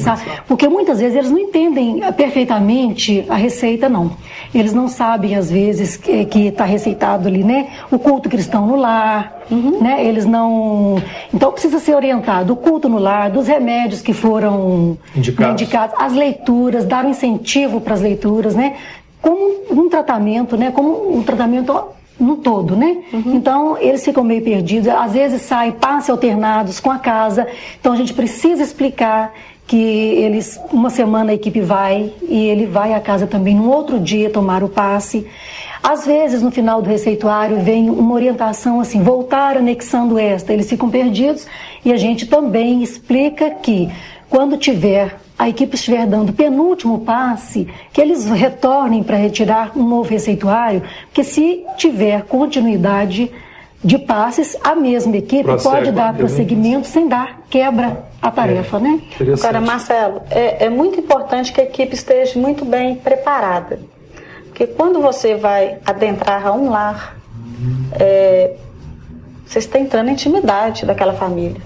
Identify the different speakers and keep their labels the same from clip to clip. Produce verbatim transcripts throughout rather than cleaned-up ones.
Speaker 1: tá? Porque muitas vezes eles não entendem perfeitamente a receita, não. Eles não sabem, às vezes, que está receitado ali, né? O culto cristão no lar, uhum. né? Eles não... Então, precisa ser orientado o culto no lar, dos remédios que foram indicados, né, indicados as leituras, dar um incentivo para as leituras, né? Como um tratamento, né? Como um tratamento no todo, né? Uhum. Então, eles ficam meio perdidos. Às vezes saem passes alternados com a casa. Então, a gente precisa explicar que eles, uma semana a equipe vai e ele vai à casa também no outro dia tomar o passe. Às vezes, no final do receituário, vem uma orientação assim, voltar anexando esta. Eles ficam perdidos e a gente também explica que quando tiver, a equipe estiver dando o penúltimo passe, que eles retornem para retirar um novo receituário, porque se tiver continuidade de passes, a mesma equipe Prossegue, pode dar prosseguimento sem dar quebra a tarefa, é, né?
Speaker 2: Agora, Marcelo, é, é muito importante que a equipe esteja muito bem preparada. Porque quando você vai adentrar a um lar, é, você está entrando na intimidade daquela família.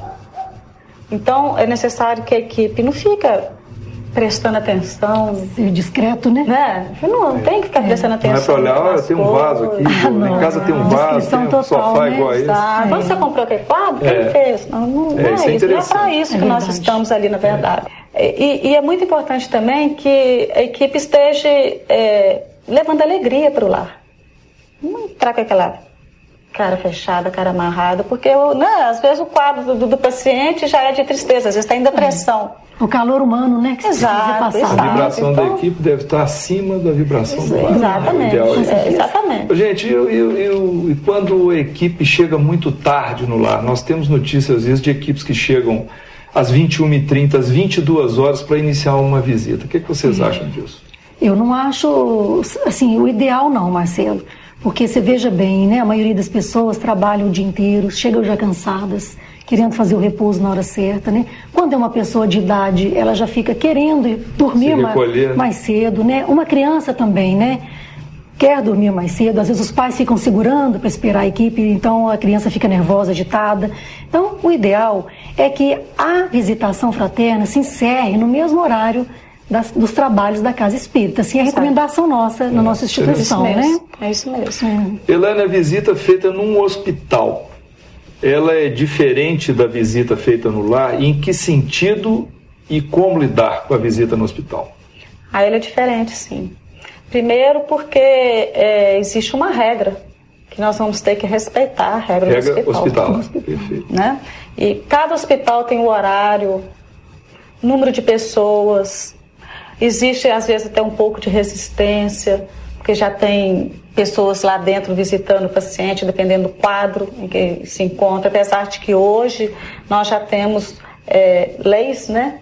Speaker 2: Então, é necessário que a equipe não fica prestando atenção.
Speaker 1: Ser discreto, né?
Speaker 2: né? Não, não tem que ficar é. prestando atenção.
Speaker 3: Não é para olhar, olha, tem um vaso aqui, ah, não, em casa tem um vaso, tem um
Speaker 1: total,
Speaker 3: sofá
Speaker 1: né?
Speaker 3: igual a esse.
Speaker 2: Ah, quando é. você comprou aquele quadro,
Speaker 3: é.
Speaker 2: quem fez? Não, não,
Speaker 3: é,
Speaker 2: não é
Speaker 3: isso, é
Speaker 2: isso, não é para isso
Speaker 1: é
Speaker 2: que nós estamos ali, na verdade. É. E, e é muito importante também que a equipe esteja é, levando alegria para o lar. Não entrar com aquela cara fechada, cara amarrada, porque né, às vezes o quadro do, do paciente já é de tristeza, às vezes está em depressão.
Speaker 1: É. O calor humano, né? Que
Speaker 2: exato,
Speaker 1: passar.
Speaker 2: Exato.
Speaker 3: A vibração
Speaker 2: então,
Speaker 3: da equipe deve estar acima da vibração
Speaker 2: ex-
Speaker 3: do lar.
Speaker 2: Exatamente. É, exatamente.
Speaker 3: Gente, eu, eu, eu, e quando a equipe chega muito tarde no lar, nós temos notícias às vezes de equipes que chegam às vinte e uma e trinta, às vinte e duas horas para iniciar uma visita. O que, é que vocês hum. acham disso?
Speaker 1: Eu não acho, assim, o ideal não, Marcelo. Porque você veja bem, né? A maioria das pessoas trabalham o dia inteiro, chegam já cansadas, querendo fazer o repouso na hora certa, né? Quando é uma pessoa de idade, ela já fica querendo dormir mais, mais cedo, né? Uma criança também, né? Quer dormir mais cedo, às vezes os pais ficam segurando para esperar a equipe, então a criança fica nervosa, agitada. Então, o ideal é que a visitação fraterna se encerre no mesmo horário Das, dos trabalhos da Casa Espírita. Assim, é a recomendação nossa, na nossa instituição,
Speaker 2: é isso
Speaker 1: né?
Speaker 2: É isso mesmo.
Speaker 1: É.
Speaker 3: Elaine, a visita feita num hospital, ela é diferente da visita feita no lar? Em que sentido e como lidar com a visita no hospital?
Speaker 2: Ah, ela é diferente, sim. Primeiro porque é, existe uma regra que nós vamos ter que respeitar, a regra,
Speaker 3: regra
Speaker 2: do hospital.
Speaker 3: hospital. Perfeito.
Speaker 2: Né? E cada hospital tem o horário, número de pessoas. Existe, às vezes, até um pouco de resistência, porque já tem pessoas lá dentro visitando o paciente, dependendo do quadro em que se encontra, apesar de que hoje nós já temos é, leis, né,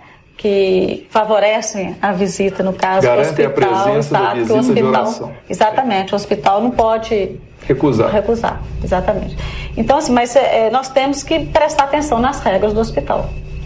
Speaker 2: que favorecem a visita, no caso do hospital.
Speaker 3: Garante a presença da visita
Speaker 2: o hospital,
Speaker 3: de oração.
Speaker 2: Exatamente, o hospital não pode
Speaker 3: recusar.
Speaker 2: recusar, exatamente. Então, assim, mas é, nós temos que prestar atenção nas regras do hospital.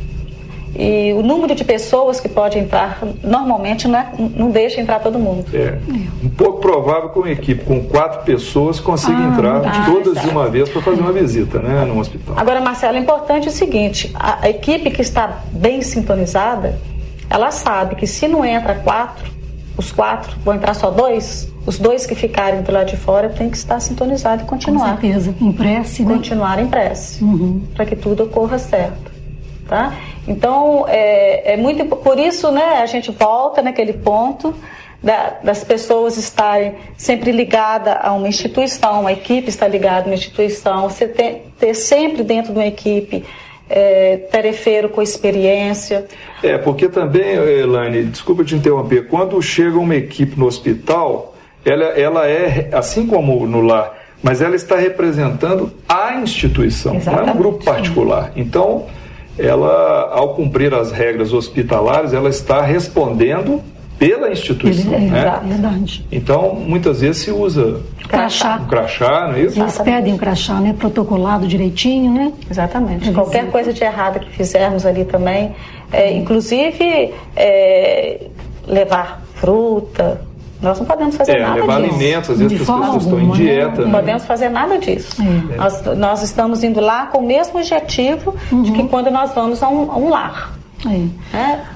Speaker 2: E o número de pessoas que pode entrar, normalmente não, é, não deixa entrar todo mundo.
Speaker 3: É um pouco provável que uma equipe com quatro pessoas consiga ah, entrar ah, todas exato. de uma vez para fazer uma visita, né, no hospital.
Speaker 2: Agora, Marcelo, é importante o seguinte, a, a equipe que está bem sintonizada, ela sabe que se não entra quatro, os quatro vão entrar só dois, os dois que ficarem do lado de fora tem que estar sintonizado e continuar.
Speaker 1: Com certeza, em prece, né?
Speaker 2: Continuar em prece,
Speaker 1: uhum.
Speaker 2: para que tudo ocorra certo. Tá? Então, é, é muito por isso, né, a gente volta naquele ponto da, das pessoas estarem sempre ligadas a uma instituição, a equipe está ligada a uma instituição, você tem, ter sempre dentro de uma equipe é, tarefeiro com experiência.
Speaker 3: É, porque também, Elaine, desculpa te interromper, quando chega uma equipe no hospital, ela, ela é, assim como no lar, mas ela está representando a instituição,
Speaker 2: exatamente.
Speaker 3: Não é um grupo particular. Então, ela, ao cumprir as regras hospitalares, ela está respondendo pela instituição,
Speaker 1: é,
Speaker 3: né?
Speaker 1: É verdade.
Speaker 3: Então, muitas vezes se usa
Speaker 1: crachá.
Speaker 3: um crachá, não é isso?
Speaker 1: Eles pedem um crachá, né? Protocolado direitinho, né?
Speaker 2: Exatamente. Qualquer coisa de errada que fizermos ali também, é, inclusive é, levar fruta, nós não podemos fazer
Speaker 3: é,
Speaker 2: nada
Speaker 3: levar
Speaker 2: disso.
Speaker 3: alimentos, às vezes as pessoas
Speaker 1: alguma,
Speaker 3: estão em dieta.
Speaker 2: Não
Speaker 3: né?
Speaker 2: podemos fazer nada disso.
Speaker 1: É.
Speaker 2: Nós, nós estamos indo lá com o mesmo objetivo uhum. de que quando nós vamos a um, a um lar.
Speaker 1: É.
Speaker 2: É,